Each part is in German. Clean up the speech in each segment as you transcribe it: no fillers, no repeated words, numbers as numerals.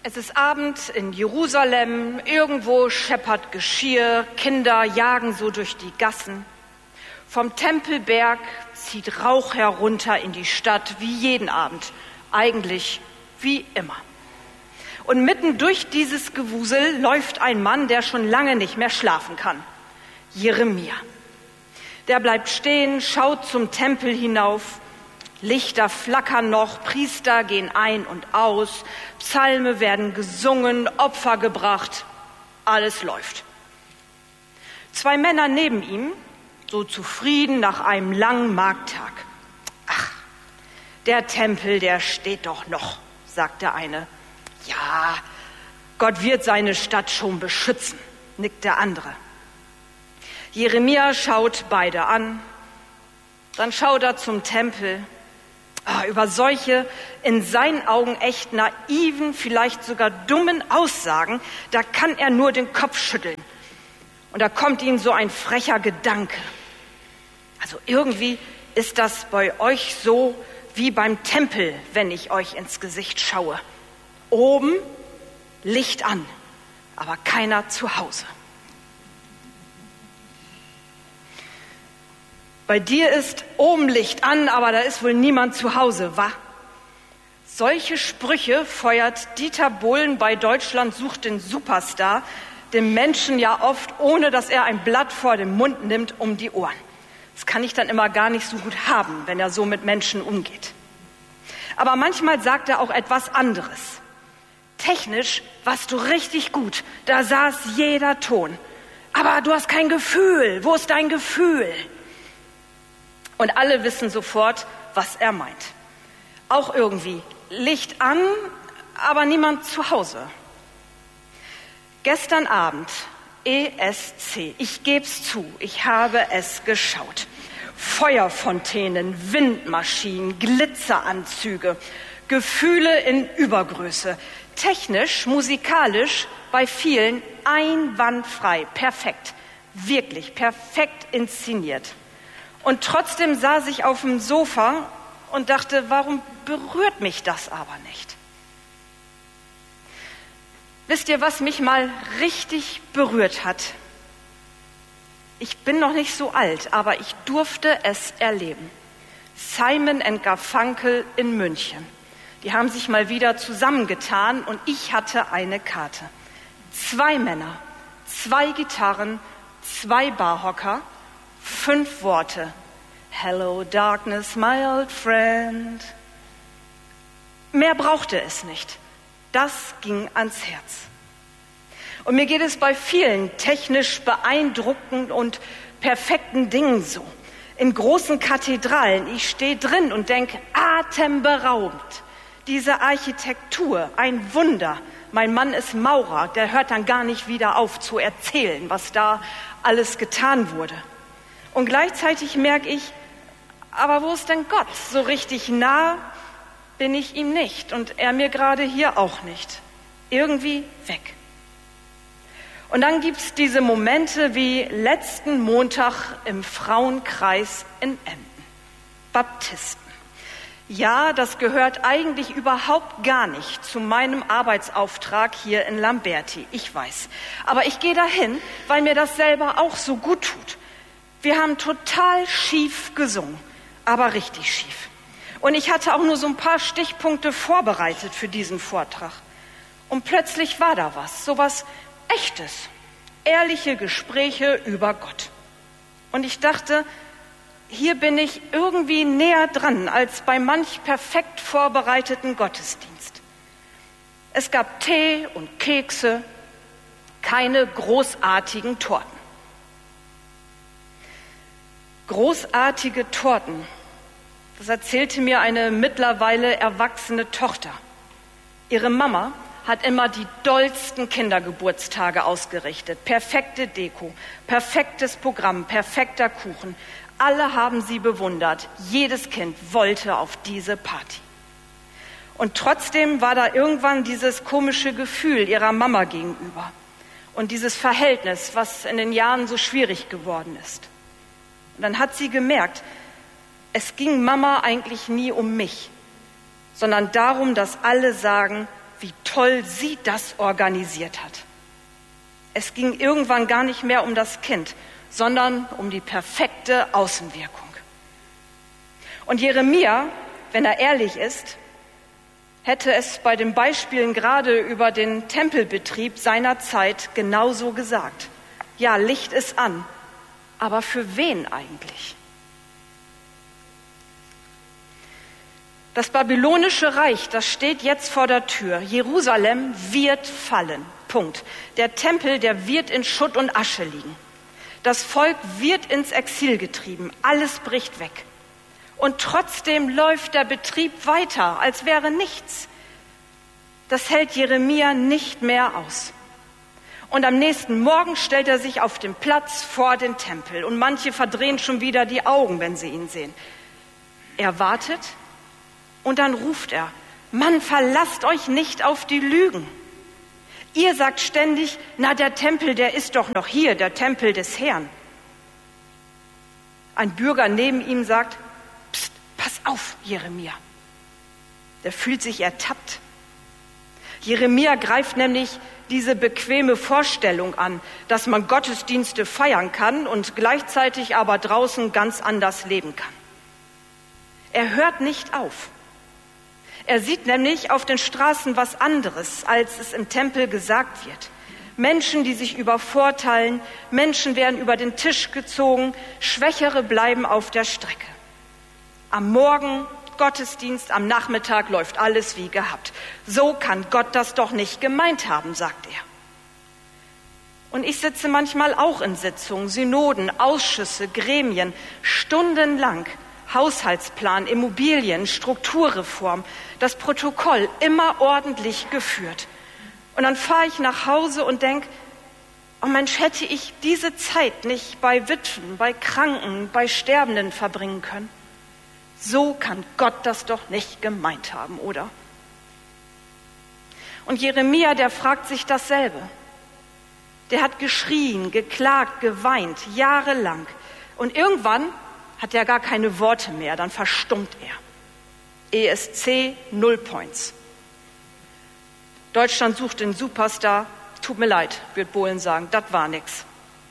Es ist Abend in Jerusalem, irgendwo scheppert Geschirr, Kinder jagen so durch die Gassen. Vom Tempelberg zieht Rauch herunter in die Stadt, wie jeden Abend, eigentlich wie immer. Und mitten durch dieses Gewusel läuft ein Mann, der schon lange nicht mehr schlafen kann. Jeremia. Der bleibt stehen, schaut zum Tempel hinauf. Lichter flackern noch, Priester gehen ein und aus, Psalme werden gesungen, Opfer gebracht, alles läuft. Zwei Männer neben ihm, so zufrieden nach einem langen Markttag. Ach, der Tempel, der steht doch noch, sagt der eine. Ja, Gott wird seine Stadt schon beschützen, nickt der andere. Jeremia schaut beide an, dann schaut er zum Tempel. Über solche in seinen Augen echt naiven, vielleicht sogar dummen Aussagen, da kann er nur den Kopf schütteln. Und da kommt ihm so ein frecher Gedanke. Also irgendwie ist das bei euch so wie beim Tempel, wenn ich euch ins Gesicht schaue. Oben Licht an, aber keiner zu Hause. Bei dir ist oben Licht an, aber da ist wohl niemand zu Hause, wa? Solche Sprüche feuert Dieter Bohlen bei Deutschland sucht den Superstar dem Menschen ja oft, ohne dass er ein Blatt vor den Mund nimmt, um die Ohren. Das kann ich dann immer gar nicht so gut haben, wenn er so mit Menschen umgeht. Aber manchmal sagt er auch etwas anderes. Technisch warst du richtig gut, da saß jeder Ton. Aber du hast kein Gefühl, wo ist dein Gefühl? Und alle wissen sofort, was er meint. Auch irgendwie Licht an, aber niemand zu Hause. Gestern Abend, ESC, ich geb's zu, ich habe es geschaut. Feuerfontänen, Windmaschinen, Glitzeranzüge, Gefühle in Übergröße. Technisch, musikalisch, bei vielen einwandfrei, perfekt, wirklich perfekt inszeniert. Und trotzdem saß ich auf dem Sofa und dachte, warum berührt mich das aber nicht? Wisst ihr, was mich mal richtig berührt hat? Ich bin noch nicht so alt, aber ich durfte es erleben. Simon & Garfunkel in München. Die haben sich mal wieder zusammengetan und ich hatte eine Karte. 2 Männer, 2 Gitarren, 2 Barhocker, 5 Worte. Hello darkness, my old friend. Mehr brauchte es nicht. Das ging ans Herz. Und mir geht es bei vielen technisch beeindruckenden und perfekten Dingen so. In großen Kathedralen, ich stehe drin und denke, atemberaubend. Diese Architektur, ein Wunder. Mein Mann ist Maurer, der hört dann gar nicht wieder auf zu erzählen, was da alles getan wurde. Und gleichzeitig merke ich, aber wo ist denn Gott? So richtig nah bin ich ihm nicht und er mir gerade hier auch nicht. Irgendwie weg. Und dann gibt's diese Momente wie letzten Montag im Frauenkreis in Emden. Baptisten. Ja, das gehört eigentlich überhaupt gar nicht zu meinem Arbeitsauftrag hier in Lamberti, ich weiß. Aber ich gehe dahin, weil mir das selber auch so gut tut. Wir haben total schief gesungen, aber richtig schief. Und ich hatte auch nur so ein paar Stichpunkte vorbereitet für diesen Vortrag. Und plötzlich war da was, sowas Echtes, ehrliche Gespräche über Gott. Und ich dachte, hier bin ich irgendwie näher dran als bei manch perfekt vorbereiteten Gottesdienst. Es gab Tee und Kekse, keine großartigen Torten. Großartige Torten, das erzählte mir eine mittlerweile erwachsene Tochter. Ihre Mama hat immer die dollsten Kindergeburtstage ausgerichtet. Perfekte Deko, perfektes Programm, perfekter Kuchen. Alle haben sie bewundert. Jedes Kind wollte auf diese Party. Und trotzdem war da irgendwann dieses komische Gefühl ihrer Mama gegenüber. Und dieses Verhältnis, was in den Jahren so schwierig geworden ist. Und dann hat sie gemerkt, es ging Mama eigentlich nie um mich, sondern darum, dass alle sagen, wie toll toll sie das organisiert hat. Es ging irgendwann gar nicht mehr um das Kind, sondern um die perfekte Außenwirkung. Und Jeremia, wenn er ehrlich ist, hätte es bei den Beispielen gerade über den Tempelbetrieb seiner Zeit genauso gesagt. Ja, Licht ist an, aber für wen eigentlich? Das babylonische Reich, das steht jetzt vor der Tür. Jerusalem wird fallen. Punkt. Der Tempel, der wird in Schutt und Asche liegen. Das Volk wird ins Exil getrieben. Alles bricht weg. Und trotzdem läuft der Betrieb weiter, als wäre nichts. Das hält Jeremia nicht mehr aus. Und am nächsten Morgen stellt er sich auf den Platz vor den Tempel. Und manche verdrehen schon wieder die Augen, wenn sie ihn sehen. Er wartet und dann ruft er: Mann, verlasst euch nicht auf die Lügen. Ihr sagt ständig, na, der Tempel, der ist doch noch hier, der Tempel des Herrn. Ein Bürger neben ihm sagt: Psst, pass auf, Jeremia. Der fühlt sich ertappt. Jeremia greift nämlich diese bequeme Vorstellung an, dass man Gottesdienste feiern kann und gleichzeitig aber draußen ganz anders leben kann. Er hört nicht auf. Er sieht nämlich auf den Straßen was anderes, als es im Tempel gesagt wird. Menschen, die sich übervorteilen, Menschen werden über den Tisch gezogen, Schwächere bleiben auf der Strecke. Am Morgen Gottesdienst, am Nachmittag läuft alles wie gehabt. So kann Gott das doch nicht gemeint haben, sagt er. Und ich sitze manchmal auch in Sitzungen, Synoden, Ausschüsse, Gremien, stundenlang. Haushaltsplan, Immobilien, Strukturreform, das Protokoll immer ordentlich geführt. Und dann fahre ich nach Hause und denke, oh Mensch, hätte ich diese Zeit nicht bei Witwen, bei Kranken, bei Sterbenden verbringen können? So kann Gott das doch nicht gemeint haben, oder? Und Jeremia, der fragt sich dasselbe. Der hat geschrien, geklagt, geweint, jahrelang. Und irgendwann hat er gar keine Worte mehr, dann verstummt er. ESC 0 Points. Deutschland sucht den Superstar. Tut mir leid, wird Bohlen sagen, das war nix.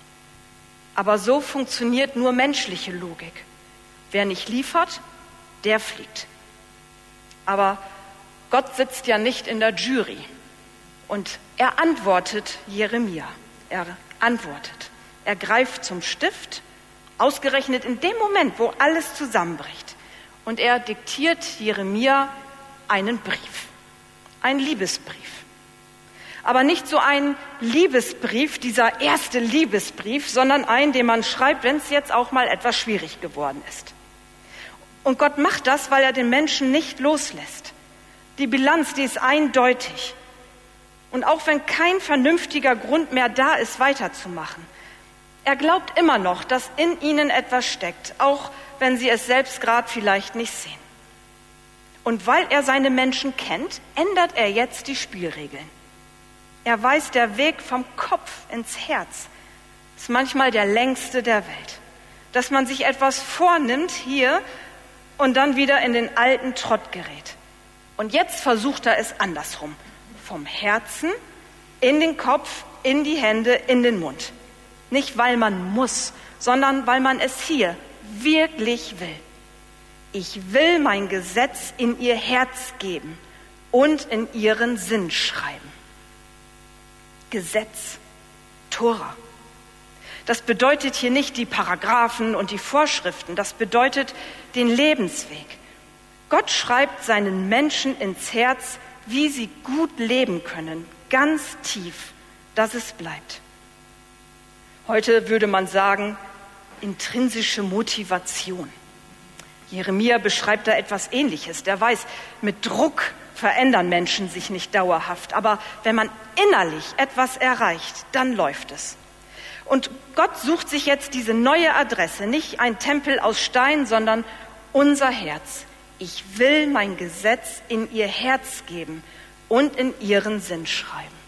Aber so funktioniert nur menschliche Logik. Wer nicht liefert, der fliegt. Aber Gott sitzt ja nicht in der Jury. Und er antwortet Jeremia. Er antwortet. Er greift zum Stift, ausgerechnet in dem Moment, wo alles zusammenbricht. Und er diktiert Jeremia einen Brief, einen Liebesbrief. Aber nicht so ein Liebesbrief, dieser erste Liebesbrief, sondern einen, den man schreibt, wenn es jetzt auch mal etwas schwierig geworden ist. Und Gott macht das, weil er den Menschen nicht loslässt. Die Bilanz, die ist eindeutig. Und auch wenn kein vernünftiger Grund mehr da ist, weiterzumachen, er glaubt immer noch, dass in ihnen etwas steckt, auch wenn sie es selbst gerade vielleicht nicht sehen. Und weil er seine Menschen kennt, ändert er jetzt die Spielregeln. Er weiß, der Weg vom Kopf ins Herz ist manchmal der längste der Welt. Dass man sich etwas vornimmt hier und dann wieder in den alten Trott gerät. Und jetzt versucht er es andersrum. Vom Herzen in den Kopf, in die Hände, in den Mund. Nicht, weil man muss, sondern weil man es hier wirklich will. Ich will mein Gesetz in ihr Herz geben und in ihren Sinn schreiben. Gesetz, Tora. Das bedeutet hier nicht die Paragraphen und die Vorschriften, das bedeutet den Lebensweg. Gott schreibt seinen Menschen ins Herz, wie sie gut leben können, ganz tief, dass es bleibt. Heute würde man sagen, intrinsische Motivation. Jeremia beschreibt da etwas Ähnliches. Der weiß, mit Druck verändern Menschen sich nicht dauerhaft. Aber wenn man innerlich etwas erreicht, dann läuft es. Und Gott sucht sich jetzt diese neue Adresse, nicht ein Tempel aus Stein, sondern unser Herz. Ich will mein Gesetz in ihr Herz geben und in ihren Sinn schreiben.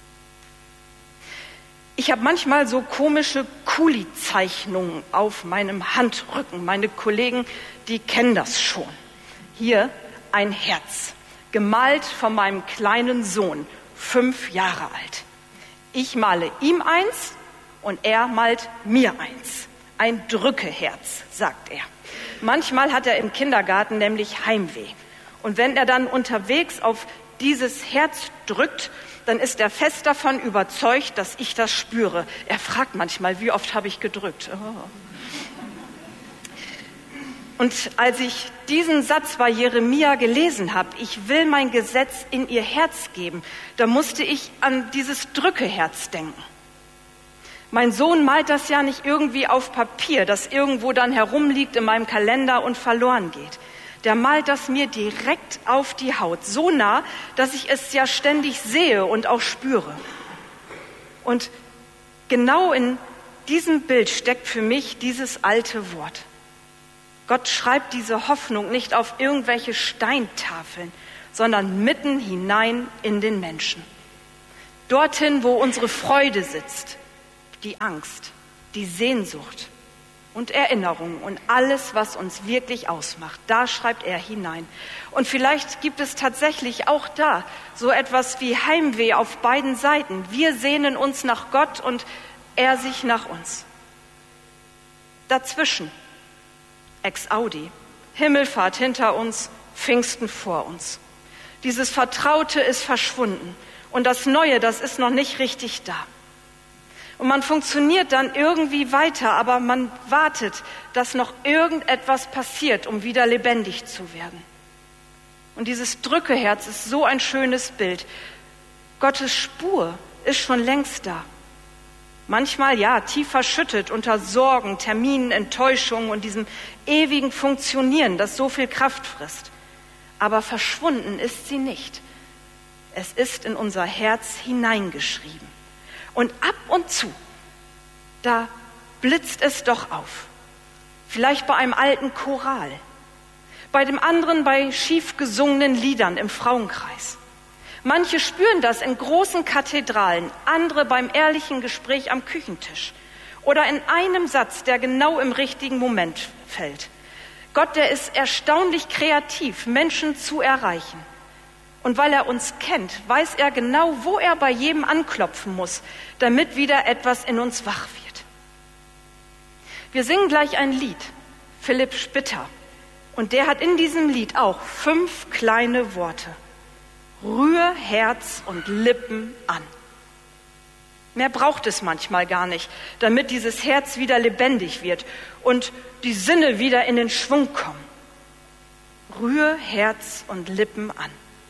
Ich habe manchmal so komische Kuli-Zeichnungen auf meinem Handrücken. Meine Kollegen, die kennen das schon. Hier ein Herz, gemalt von meinem kleinen Sohn, 5 Jahre alt. Ich male ihm eins und er malt mir eins. Ein Drückeherz, sagt er. Manchmal hat er im Kindergarten nämlich Heimweh. Und wenn er dann unterwegs auf dieses Herz drückt, dann ist er fest davon überzeugt, dass ich das spüre. Er fragt manchmal, wie oft habe ich gedrückt? Oh. Und als ich diesen Satz bei Jeremia gelesen habe, ich will mein Gesetz in ihr Herz geben, da musste ich an dieses Drückeherz denken. Mein Sohn malt das ja nicht irgendwie auf Papier, das irgendwo dann herumliegt in meinem Kalender und verloren geht. Der malt das mir direkt auf die Haut, so nah, dass ich es ja ständig sehe und auch spüre. Und genau in diesem Bild steckt für mich dieses alte Wort. Gott schreibt diese Hoffnung nicht auf irgendwelche Steintafeln, sondern mitten hinein in den Menschen. Dorthin, wo unsere Freude sitzt, die Angst, die Sehnsucht und Erinnerung und alles, was uns wirklich ausmacht, da schreibt er hinein. Und vielleicht gibt es tatsächlich auch da so etwas wie Heimweh auf beiden Seiten. Wir sehnen uns nach Gott und er sich nach uns. Dazwischen Ex Audi, Himmelfahrt hinter uns, Pfingsten vor uns. Dieses Vertraute ist verschwunden und das Neue, das ist noch nicht richtig da. Und man funktioniert dann irgendwie weiter, aber man wartet, dass noch irgendetwas passiert, um wieder lebendig zu werden. Und dieses Drückeherz ist so ein schönes Bild. Gottes Spur ist schon längst da. Manchmal, ja, tief verschüttet unter Sorgen, Terminen, Enttäuschungen und diesem ewigen Funktionieren, das so viel Kraft frisst. Aber verschwunden ist sie nicht. Es ist in unser Herz hineingeschrieben. Und ab und zu, da blitzt es doch auf. Vielleicht bei einem alten Choral, bei dem anderen bei schief gesungenen Liedern im Frauenkreis. Manche spüren das in großen Kathedralen, andere beim ehrlichen Gespräch am Küchentisch oder in einem Satz, der genau im richtigen Moment fällt. Gott, der ist erstaunlich kreativ, Menschen zu erreichen. Und weil er uns kennt, weiß er genau, wo er bei jedem anklopfen muss, damit wieder etwas in uns wach wird. Wir singen gleich ein Lied, Philipp Spitter. Und der hat in diesem Lied auch 5 kleine Worte. Rühr Herz und Lippen an. Mehr braucht es manchmal gar nicht, damit dieses Herz wieder lebendig wird und die Sinne wieder in den Schwung kommen. Rühr Herz und Lippen an.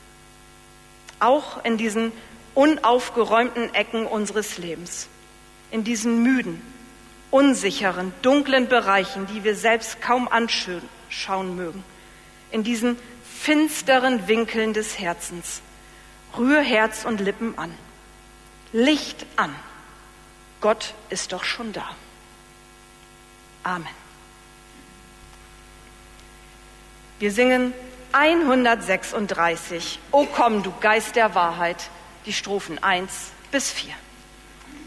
Auch in diesen unaufgeräumten Ecken unseres Lebens, in diesen müden, unsicheren, dunklen Bereichen, die wir selbst kaum anschauen mögen, in diesen finsteren Winkeln des Herzens. Rühr Herz und Lippen an. Licht an. Gott ist doch schon da. Amen. Wir singen 136. O komm, du Geist der Wahrheit, die Strophen 1 bis 4.